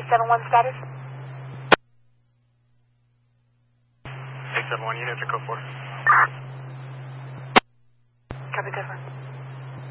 871 status? 871 unit to code 4. Copy, Desmond.